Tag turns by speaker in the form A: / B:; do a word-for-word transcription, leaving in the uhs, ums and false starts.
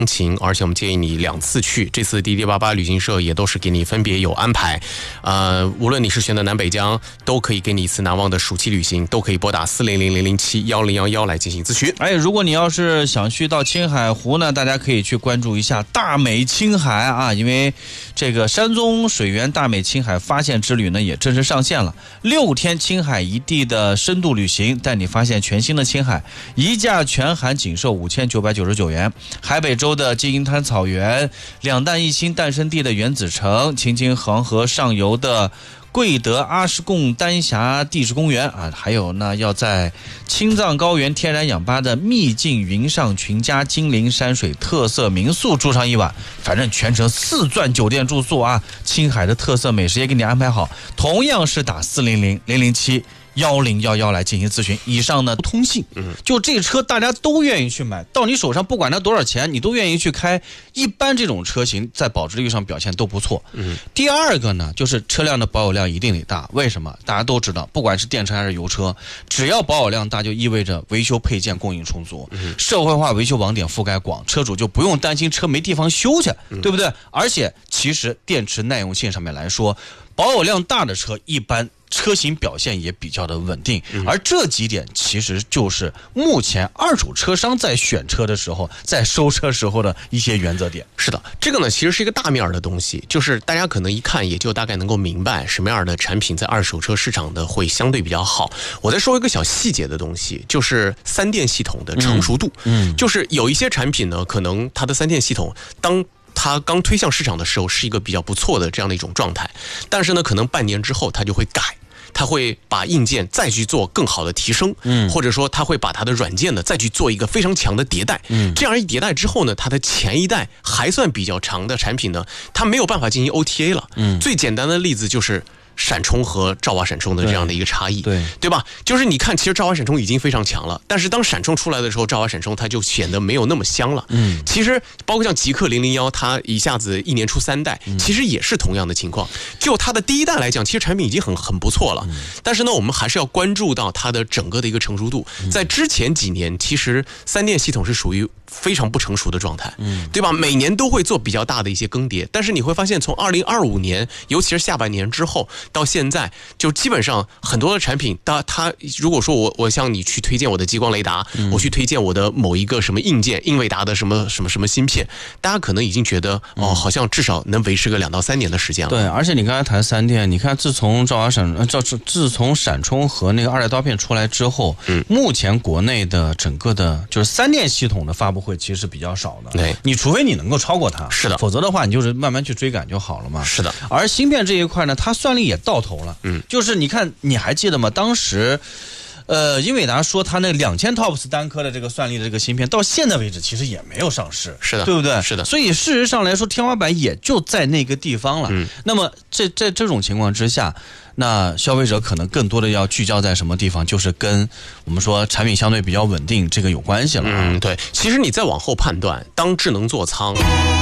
A: 情，而且我们建议你两次去。这次滴滴八八旅行社也都是给你分别有安排，呃，无论你是选择南北疆，都可以给你一次难忘的暑期旅行，都可以拨打四零零零零七幺零幺幺来进行咨询。
B: 哎，如果你要是想去到青海湖呢，大家可以去关注一下大美青海啊，因为这个山宗水源大美青海发现之旅呢也正式上线了，六天青海一地的深度旅行，带你发现全新的青海，一价全含仅售五千九百九十九元。海北州的金银滩草原，两弹一星诞生地的原子城，秦京黄河上游的贵德阿什贡丹霞地质公园啊，还有呢要在青藏高原天然氧吧的秘境云上群家金陵山水特色民宿住上一晚，反正全程四钻酒店住宿啊，青海的特色美食也给你安排好，同样是打四零零零零七幺零幺幺来进行咨询。以上呢通信，嗯，就这个车大家都愿意去买，到你手上不管它多少钱，你都愿意去开。一般这种车型在保值率上表现都不错。嗯，第二个呢，就是车辆的保有量一定得大。为什么？大家都知道，不管是电车还是油车，只要保有量大，就意味着维修配件供应充足，嗯、社会化维修网点覆盖广，车主就不用担心车没地方修去，嗯、对不对？而且其实电池耐用性上面来说，保有量大的车一般车型表现也比较的稳定，而这几点其实就是目前二手车商在选车的时候，在收车时候的一些原则点。
A: 是的，这个呢其实是一个大面的东西，就是大家可能一看也就大概能够明白什么样的产品在二手车市场的会相对比较好。我再说一个小细节的东西，就是三电系统的成熟度。嗯，就是有一些产品呢，可能它的三电系统当它刚推向市场的时候是一个比较不错的这样的一种状态，但是呢可能半年之后它就会改，它会把硬件再去做更好的提升，嗯，或者说它会把它的软件呢再去做一个非常强的迭代，嗯，这样一迭代之后呢，它的前一代还算比较长的产品呢，它没有办法进行 O T A 了，嗯，最简单的例子就是闪充和兆瓦闪充的这样的一个差异，对对吧？就是你看，其实兆瓦闪充已经非常强了，但是当闪充出来的时候，兆瓦闪充它就显得没有那么香了。嗯，其实包括像极氪零零一，它一下子一年出三代，其实也是同样的情况。就它的第一代来讲，其实产品已经很很不错了，但是呢，我们还是要关注到它的整个的一个成熟度。在之前几年，其实三电系统是属于非常不成熟的状态，嗯，对吧？每年都会做比较大的一些更迭，但是你会发现，从二零二五年，尤其是下半年之后。到现在就基本上很多的产品，它它如果说我我向你去推荐我的激光雷达，嗯、我去推荐我的某一个什么硬件，英伟达的什么什么什么芯片，大家可能已经觉得哦，好像至少能维持个两到三年的时间了。
B: 对，而且你刚才谈三电，你看自从兆瓦闪兆自从闪充和那个二代刀片出来之后，嗯，目前国内的整个的就是三电系统的发布会其实是比较少的。对，你除非你能够超过它，
A: 是的，
B: 否则的话你就是慢慢去追赶就好了嘛。
A: 是的，
B: 而芯片这一块呢，它算力也到头了，嗯，就是你看，你还记得吗？当时，呃，英伟达说它那两千 TOPS 单颗的这个算力的这个芯片，到现在为止其实也没有上市，
A: 是的，
B: 对不对？
A: 是的。
B: 所以事实上来说，天花板也就在那个地方了。嗯。那么这在这种情况之下，那消费者可能更多的要聚焦在什么地方？就是跟我们说产品相对比较稳定这个有关系了。
A: 嗯，对。其实你再往后判断，当智能座舱。